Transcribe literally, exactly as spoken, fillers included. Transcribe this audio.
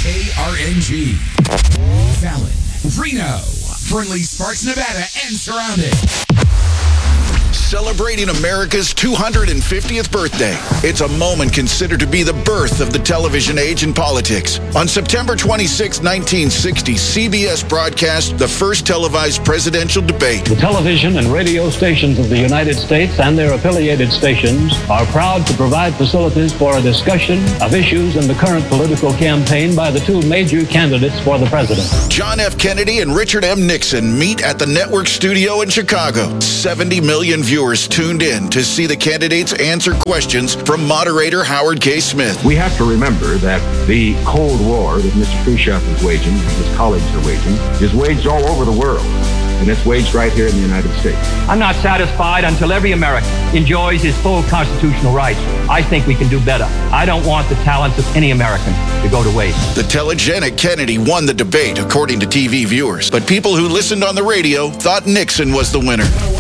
K R N G, Fallon, Reno, Friendly Sparks, Nevada, and surrounding. Celebrating America's two hundred fiftieth birthday. It's a moment considered to be the birth of the television age in politics. On September twenty-sixth, nineteen sixty, C B S broadcast the first televised presidential debate. The television and radio stations of the United States and their affiliated stations are proud to provide facilities for a discussion of issues in the current political campaign by the two major candidates for the president. John F. Kennedy and Richard M. Nixon meet at the network studio in Chicago. seventy million viewers tuned in to see the candidates answer questions from moderator Howard K. Smith. We have to remember that the Cold War that Mister Khrushchev is waging, and his colleagues are waging, is waged all over the world. And it's waged right here in the United States. I'm not satisfied until every American enjoys his full constitutional rights. I think we can do better. I don't want the talents of any American to go to waste. The telegenic Kennedy won the debate, according to T V viewers. But people who listened on the radio thought Nixon was the winner.